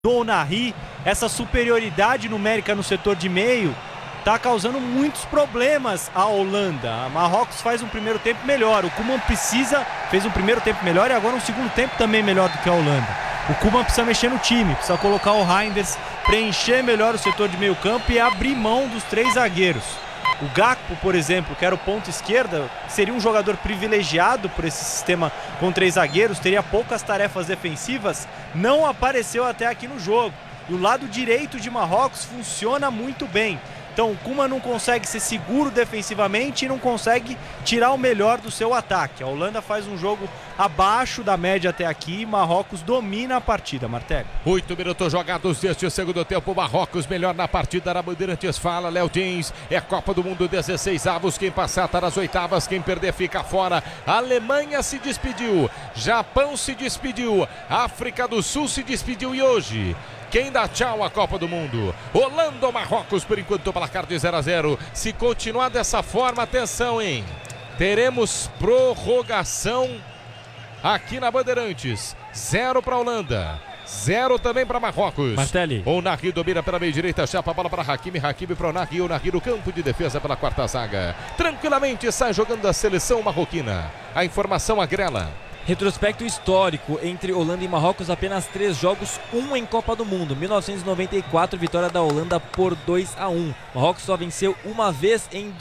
do Onahi, essa superioridade numérica no setor de meio está causando muitos problemas à Holanda. A Marrocos faz um primeiro tempo melhor, o Koeman fez um primeiro tempo melhor e agora um segundo tempo também melhor do que a Holanda. O Koeman precisa mexer no time, precisa colocar o Reinders, preencher melhor o setor de meio campo e abrir mão dos 3 zagueiros. O Gakpo, por exemplo, que era o ponto esquerda, seria um jogador privilegiado por esse sistema com 3 zagueiros, teria poucas tarefas defensivas, não apareceu até aqui no jogo. E o lado direito de Marrocos funciona muito bem. Então o Koeman não consegue ser seguro defensivamente e não consegue tirar o melhor do seu ataque. A Holanda faz um jogo abaixo da média até aqui, Marrocos domina a partida, Martelli. 8 minutos jogados deste segundo tempo, Marrocos melhor na partida. Na Bandeirantes fala, Léo Dins, é Copa do Mundo 16 avos, quem passar está nas oitavas, quem perder fica fora. A Alemanha se despediu, Japão se despediu, África do Sul se despediu e hoje... quem dá tchau à Copa do Mundo? Holanda ou Marrocos, por enquanto, placar de 0-0. Se continuar dessa forma, atenção, hein? Teremos prorrogação aqui na Bandeirantes. 0 para a Holanda, 0 também para Marrocos. Martelli. Onahi domina pela meia direita, chapa a bola para Hakimi, Hakimi para Onahi, Onahi no campo de defesa pela quarta zaga. Tranquilamente sai jogando a seleção marroquina. A informação agrela. Retrospecto histórico entre Holanda e Marrocos, apenas 3 jogos, 1 em Copa do Mundo. 1994, vitória da Holanda por 2-1. Marrocos só venceu uma vez em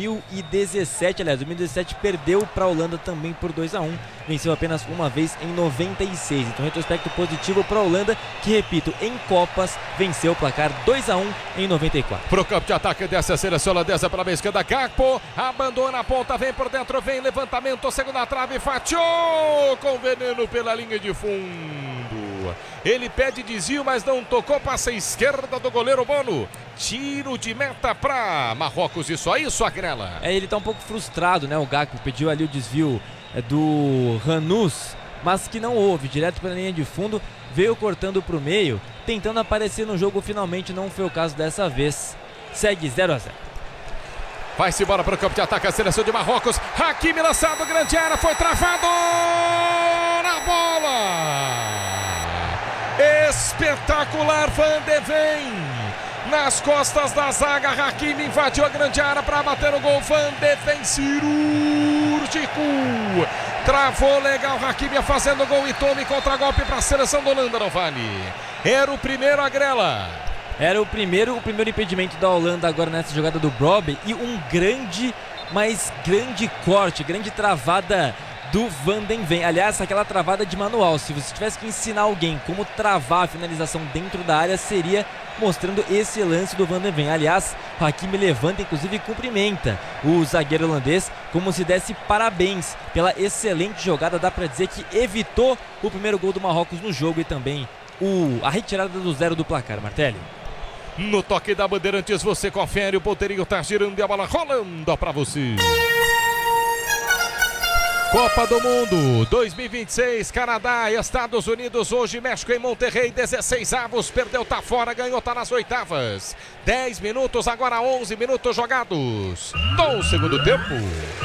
2017, aliás, 2017 perdeu para a Holanda também por 2-1. Venceu apenas uma vez em 96. Então, retrospecto positivo para a Holanda, que, repito, em Copas venceu o placar 2-1 em 94. Pro campo de ataque dessa seleção holandesa pela meia esquerda, Gakpo abandona a ponta, vem por dentro, vem levantamento, segunda trave, fatiou com veneno pela linha de fundo. Ele pede desvio, mas não tocou, passa à esquerda do goleiro Bono. Tiro de meta para Marrocos, isso aí, sua grela. Ele tá um pouco frustrado, né? O Gakpo pediu ali o desvio do Ranus, mas que não houve, direto pela linha de fundo, veio cortando pro meio, tentando aparecer no jogo, finalmente não foi o caso dessa vez. Segue 0-0. Vai-se embora para o campo de ataque a seleção de Marrocos. Hakimi lançado, grande área, foi travado na bola. Espetacular, Van de Ven. Nas costas da zaga, Hakimi invadiu a grande área para bater o gol. Van de Ven cirúrgico. Travou legal, Hakimi fazendo gol e tome contra-golpe para a seleção da Holanda, não vale. Era o primeiro agrela. Era o primeiro impedimento da Holanda agora nessa jogada do Brobbey e um grande, mas grande corte, grande travada do Van de Ven. Aliás, aquela travada de manual, se você tivesse que ensinar alguém como travar a finalização dentro da área, seria mostrando esse lance do Van de Ven. Aliás, o Hakimi levanta, inclusive cumprimenta o zagueiro holandês como se desse parabéns pela excelente jogada. Dá para dizer que evitou o primeiro gol do Marrocos no jogo e também a retirada do 0 do placar, Martelli. No toque da Bandeirantes você confere, o ponteirinho tá girando e a bola rolando pra você. Copa do Mundo 2026, Canadá, Estados Unidos, hoje México em Monterrey, 16 avos, perdeu, tá fora, ganhou, tá nas oitavas. 10 minutos, agora 11 minutos jogados do segundo tempo.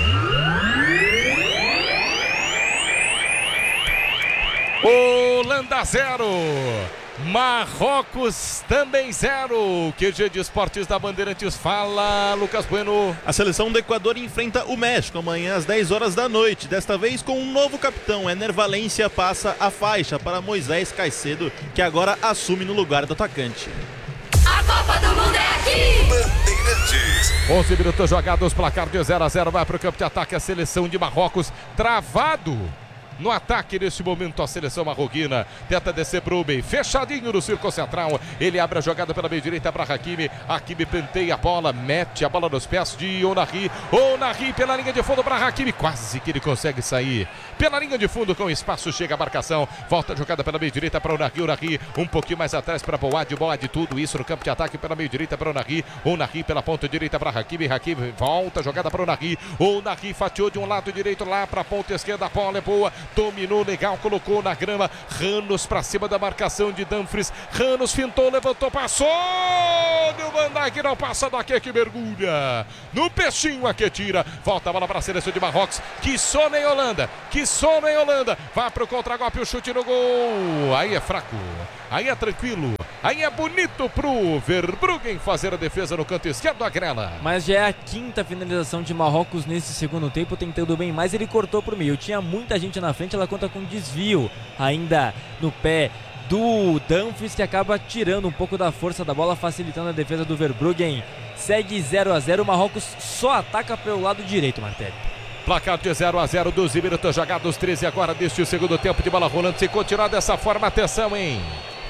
Holanda 0, Marrocos também 0. QG de Esportes da Bandeirantes fala, Lucas Bueno. A seleção do Equador enfrenta o México amanhã às 10 horas da noite, desta vez com um novo capitão. Ener Valencia passa a faixa para Moisés Caicedo, que agora assume no lugar do atacante. A Copa do Mundo é aqui! Bandeirantes. 11 minutos jogados, placar de 0-0, vai para o campo de ataque a seleção de Marrocos, travado no ataque neste momento a seleção marroquina. Tenta descer para o meio, fechadinho no círculo central. Ele abre a jogada pela meia direita para Hakimi. Hakimi penteia a bola, mete a bola nos pés de Onahi. Onahi pela linha de fundo para Hakimi. Quase que ele consegue sair pela linha de fundo com espaço. Chega a marcação. Volta a jogada pela meia direita para Onahi. Onahi um pouquinho mais atrás para Boad. Boad tudo isso no campo de ataque pela meia direita para Onahi. Onahi pela ponta direita para Hakimi. Hakimi volta a jogada para Onahi. Onahi fatiou de um lado direito lá para a ponta esquerda. A bola é boa. dominou legal, colocou na grama. Ranos pra cima da marcação de Dumfries. Ranos fintou, levantou, passou. O Van Dijk não passa daqui, que mergulha no peixinho, aqui tira. Volta a bola para a seleção de Marrocos. Que sono em Holanda, que sono em Holanda. Vai pro contragolpe, o chute no gol. Aí é fraco, aí é tranquilo, aí é bonito pro Verbruggen fazer a defesa no canto esquerdo, a Grela. Mas já é a quinta finalização de Marrocos nesse segundo tempo, tentando bem mais, ele cortou pro meio. Tinha muita gente na frente, ela conta com desvio ainda no pé do Dumfries, que acaba tirando um pouco da força da bola, facilitando a defesa do Verbruggen. Segue 0-0, Marrocos só ataca pelo lado direito, Martelli. Placar de 0-0, 12 minutos jogados, 13 agora deste segundo tempo de bola rolando. Se continuar dessa forma, atenção, hein?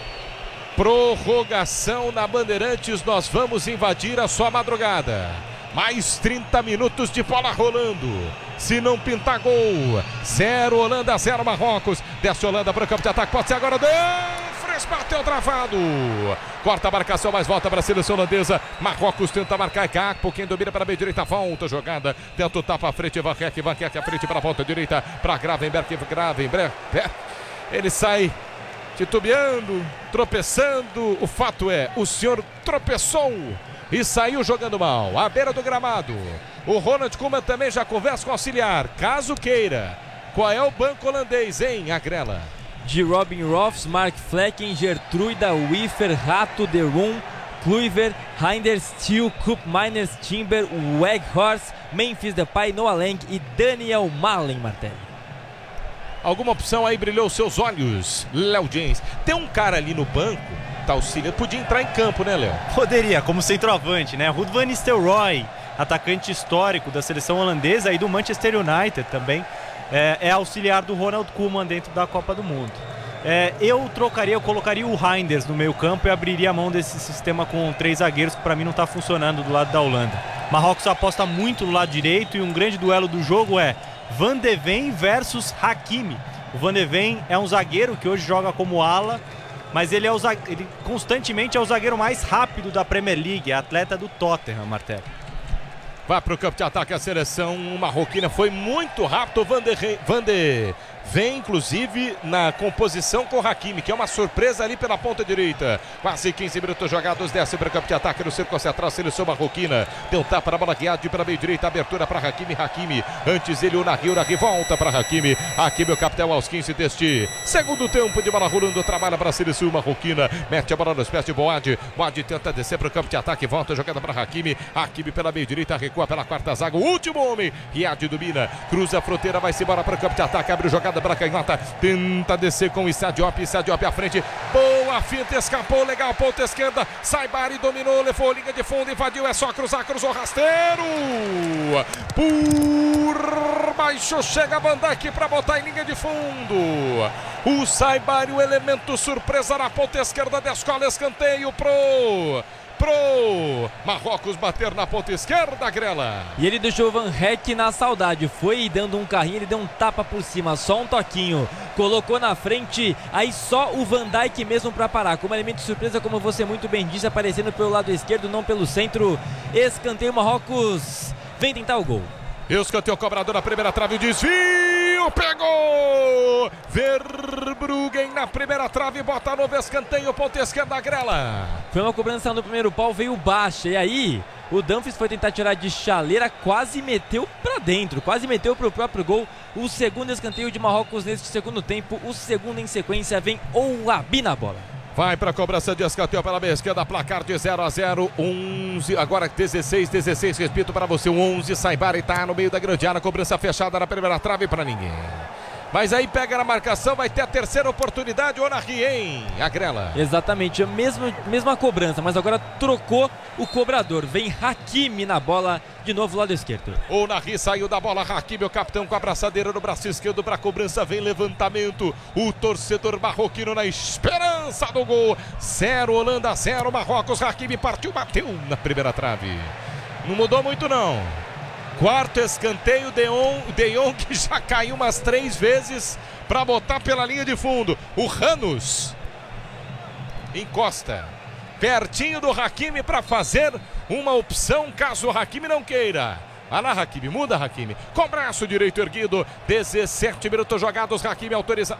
Prorrogação na Bandeirantes, nós vamos invadir a sua madrugada. Mais 30 minutos de bola rolando. Se não pintar gol, 0 Holanda, 0 Marrocos. Desce Holanda para o campo de ataque, pode ser agora. Dumfries bateu travado. Corta a marcação, mas volta para a seleção holandesa. Marrocos tenta marcar, Gakpo, quem domina para a meia direita, volta a jogada. Tenta o tapa à frente, Van Heck à frente para a ponta direita, para Gravenberch. Ele sai titubeando, tropeçando. O fato é, o senhor tropeçou e saiu jogando mal, à beira do gramado. O Ronald Koeman também já conversa com o auxiliar, caso queira. Qual é o banco holandês, hein, Agrela? De Robin Roths, Mark Flecken, Gertruida, Wiffer, Rato, De Roon, Kluivert, Reinders, Steele, Koop, Miners, Timber, Weghorst, Memphis Depay, Noah Lang e Daniel Malen, Martelli. Alguma opção aí brilhou seus olhos, Léo James? Tem um cara ali no banco, tá auxiliando, podia entrar em campo, né, Léo? Poderia, como centroavante, né? Ruud van Nistelrooy, atacante histórico da seleção holandesa e do Manchester United também, é auxiliar do Ronald Koeman dentro da Copa do Mundo. Eu colocaria o Reinders no meio campo e abriria a mão desse sistema com 3 zagueiros que para mim não está funcionando do lado da Holanda. Marrocos aposta muito no lado direito e um grande duelo do jogo é Van de Ven versus Hakimi. O Van de Ven é um zagueiro que hoje joga como ala, mas ele constantemente é o zagueiro mais rápido da Premier League, é atleta do Tottenham, Martelli. Vai para o campo de ataque a seleção marroquina, foi muito rápido. Van de Ven, inclusive, na composição com o Hakimi, que é uma surpresa ali pela ponta direita. Quase 15 minutos jogados, desce para o campo de ataque no círculo central, seleção marroquina. Deu tapa para a bola guiada para a meia direita, abertura para Hakimi. Antes ele, o Nahri volta para Hakimi. Hakimi, o capitão, aos 15 deste segundo tempo de bola rolando, trabalha para a seleção marroquina. Mete a bola nos pés de Boad. Boad tenta descer para o campo de ataque, volta a jogada para Hakimi. Hakimi pela meia direita, recua pela quarta zaga. O último homem, Riad domina, cruza a fronteira, vai-se embora para o campo de ataque, abre jogada para canhota, tenta descer com o Issa Diop à frente, boa finta, escapou, legal, ponta esquerda, Saibari dominou, levou linha de fundo, invadiu, é só cruzar, cruzou rasteiro, por baixo chega Van Dijk para botar em linha de fundo, o Saibari, o elemento surpresa na ponta esquerda da escola, escanteio pro Marrocos bater na ponta esquerda, Grela. E ele deixou o Van Heck na saudade, foi dando um carrinho, ele deu um tapa por cima, só um toquinho, colocou na frente, aí só o Van Dijk mesmo para parar, como elemento de surpresa, como você muito bem disse, aparecendo pelo lado esquerdo, não pelo centro. Escanteio, Marrocos vem tentar o gol. Escanteio, cobrador na primeira trave, o desvio, pegou! Verbruggen na primeira trave, bota novo escanteio, ponta esquerda, Grela. Foi uma cobrança no primeiro pau, veio baixa, e aí o Dumfries foi tentar tirar de chaleira, quase meteu pra dentro, quase meteu pro próprio gol. O segundo escanteio de Marrocos neste segundo tempo, o segundo em sequência, vem Ouabi na bola. Vai para a cobrança de escanteio pela meia esquerda, placar de 0-0, 11, agora 16, repito para você, 11, Saibari está no meio da grande área, cobrança fechada na primeira trave para ninguém. Mas aí pega na marcação, vai ter a terceira oportunidade, o Nahri, hein, Agrela? Exatamente, a mesma cobrança, mas agora trocou o cobrador. Vem Hakimi na bola, de novo lado esquerdo. O Nahri saiu da bola, Hakimi, o capitão, com a abraçadeira no braço esquerdo para a cobrança, vem levantamento. O torcedor marroquino na esperança do gol. 0 Holanda, 0 Marrocos. Hakimi partiu, bateu na primeira trave. Não mudou muito não. Quarto escanteio, De Jong que já caiu umas 3 vezes para botar pela linha de fundo. O Ranos encosta pertinho do Hakimi para fazer uma opção caso o Hakimi não queira. Vai lá, Hakimi, muda, Hakimi. Com braço direito erguido, 17 minutos jogados, Hakimi autoriza.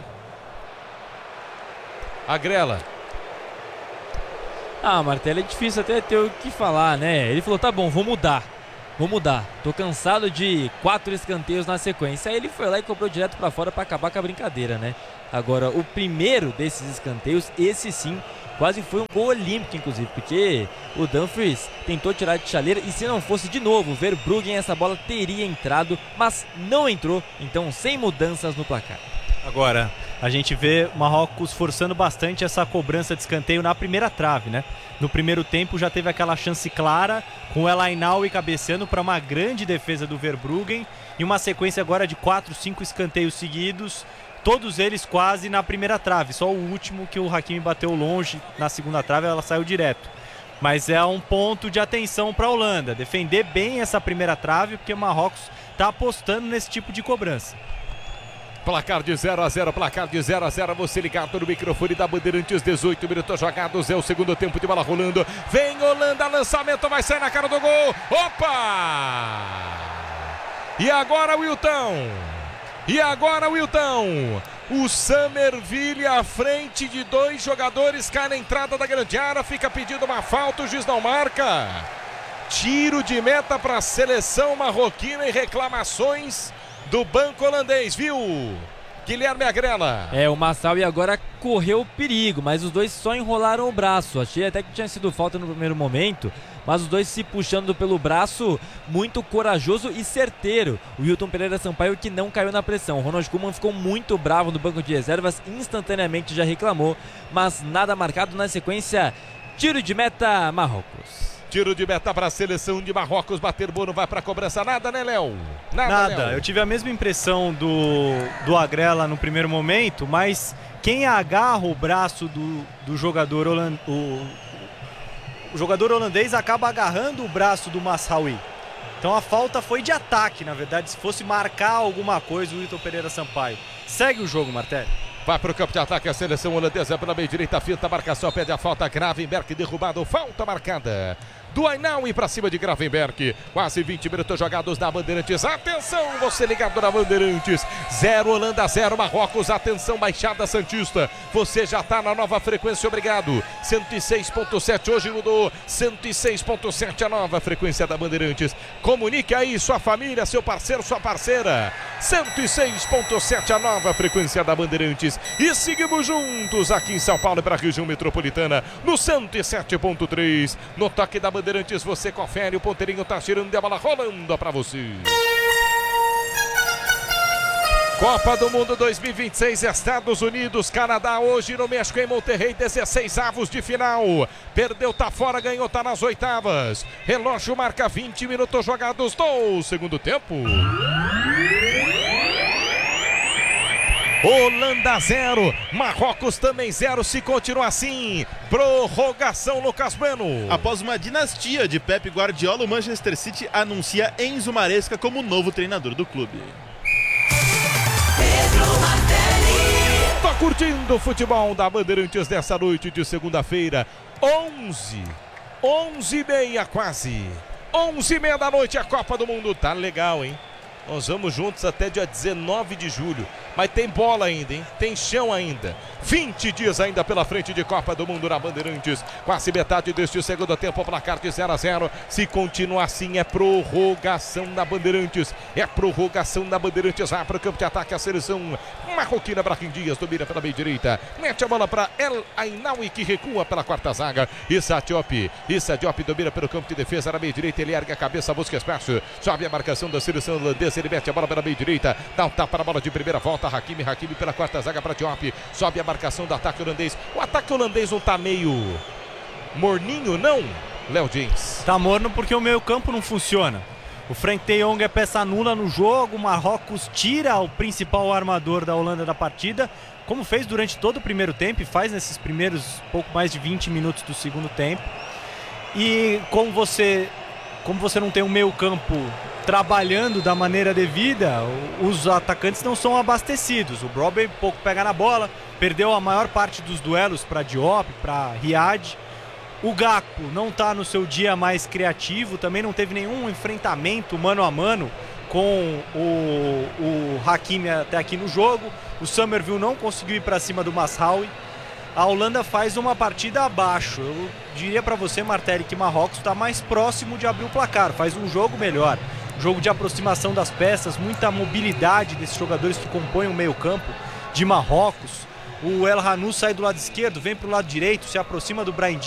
Agrela. Martelo, é difícil até ter o que falar, né? Ele falou, tá bom, vou mudar. Tô cansado de 4 escanteios na sequência. Aí ele foi lá e cobrou direto pra fora pra acabar com a brincadeira, né? Agora, o primeiro desses escanteios, esse sim, quase foi um gol olímpico, inclusive, porque o Dumfries tentou tirar de chaleira e se não fosse de novo o Verbruggen, essa bola teria entrado, mas não entrou, então sem mudanças no placar. Agora, a gente vê o Marrocos forçando bastante essa cobrança de escanteio na primeira trave, né? No primeiro tempo já teve aquela chance clara com o El Ainaoui cabeceando para uma grande defesa do Verbruggen e uma sequência agora de 4, 5 escanteios seguidos, todos eles quase na primeira trave, só o último que o Hakimi bateu longe na segunda trave, ela saiu direto. Mas é um ponto de atenção para a Holanda, defender bem essa primeira trave, porque o Marrocos está apostando nesse tipo de cobrança. Placar de 0-0, placar de 0-0, você ligado no microfone da Bandeirantes, 18 minutos jogados, é o segundo tempo de bola rolando, vem Holanda, lançamento, vai sair na cara do gol, opa! E agora o Wilton, o Summerville à frente de 2 jogadores, cai na entrada da grande área, fica pedindo uma falta, o juiz não marca, tiro de meta para a seleção marroquina e reclamações do banco holandês, viu? Guilherme Agrela. O Massaoui agora correu perigo, mas os dois só enrolaram o braço. Achei até que tinha sido falta no primeiro momento, mas os dois se puxando pelo braço, muito corajoso e certeiro. O Wilton Pereira Sampaio que não caiu na pressão. O Ronald Koeman ficou muito bravo no banco de reservas, instantaneamente já reclamou, mas nada marcado. Na sequência, tiro de meta, Marrocos. Tiro de meta para a seleção de Marrocos, bater boa, não vai para cobrança, nada, né, Léo? Nada, Léo. Eu tive a mesma impressão do Agrela no primeiro momento, mas quem agarra o braço do jogador holandês, o jogador holandês acaba agarrando o braço do Massaoui. Então a falta foi de ataque, na verdade, se fosse marcar alguma coisa o Wilton Pereira Sampaio. Segue o jogo, Martelli. Vai para o campo de ataque a seleção holandesa pela meia direita, finta, marcação, pede a falta, Gravenberch derrubado, falta marcada do Ainaoui para cima de Gravenberch. Quase 20 minutos jogados na Bandeirantes. Atenção, você ligado na Bandeirantes. 0 Holanda, 0 Marrocos. Atenção, Baixada Santista. Você já está na nova frequência, obrigado. 106.7, hoje mudou. 106.7 a nova frequência da Bandeirantes. Comunique aí sua família, seu parceiro, sua parceira. 106.7 a nova frequência da Bandeirantes. E seguimos juntos aqui em São Paulo para a região metropolitana no 107.3. No toque da Bandeirantes você confere, o ponteirinho tá tirando a bola rolando para você. Copa do Mundo 2026, Estados Unidos, Canadá, hoje no México, em Monterrey, 16 avos de final. Perdeu, tá fora, ganhou, tá nas oitavas. Relógio marca 20 minutos jogados do segundo tempo. Holanda 0, Marrocos também 0, se continuar assim, prorrogação, Lucas Bueno. Após uma dinastia de Pep Guardiola, o Manchester City anuncia Enzo Maresca como novo treinador do clube. Tô curtindo o futebol da Bandeirantes dessa noite de segunda-feira, 11h30 quase, 11h30 da noite, a Copa do Mundo, tá legal, hein? Nós vamos juntos até dia 19 de julho. Mas tem bola ainda, hein? Tem chão ainda. 20 dias ainda pela frente de Copa do Mundo na Bandeirantes. Quase metade deste segundo tempo, placar de 0-0. Se continuar assim, é prorrogação na Bandeirantes. É prorrogação na Bandeirantes. Vai para o campo de ataque a seleção marroquina. Brahim Dias domina pela meia direita. Mete a bola para El Ainaoui, que recua pela quarta zaga. Issa Diop domina pelo campo de defesa na meia direita. Ele ergue a cabeça, busca espaço. Sobe a marcação da seleção holandesa. Ele mete a bola pela meia direita. Dá um tapa na bola de primeira volta. Hakimi pela quarta zaga para Diop. Sobe a marcação do ataque holandês. O ataque holandês não tá meio morninho, não, Léo James? Tá morno porque o meio campo não funciona. O Frank de Jong é peça nula no jogo. O Marrocos tira o principal armador da Holanda da partida, como fez durante todo o primeiro tempo e faz nesses primeiros pouco mais de 20 minutos do segundo tempo. E como você não tem um meio campo trabalhando da maneira devida, os atacantes não são abastecidos. O Brobbey pouco pega na bola, perdeu a maior parte dos duelos para Diop, para Riad. O Gakpo não está no seu dia mais criativo, também não teve nenhum enfrentamento mano a mano com o Hakimi até aqui no jogo. O Summerville não conseguiu ir para cima do Mazraoui. A Holanda faz uma partida abaixo. Eu diria para você, Martelli, que Marrocos está mais próximo de abrir o placar, faz um jogo melhor. Jogo de aproximação das peças, muita mobilidade desses jogadores que compõem o meio-campo de Marrocos. O El Hanou sai do lado esquerdo, vem para o lado direito, se aproxima do Brahim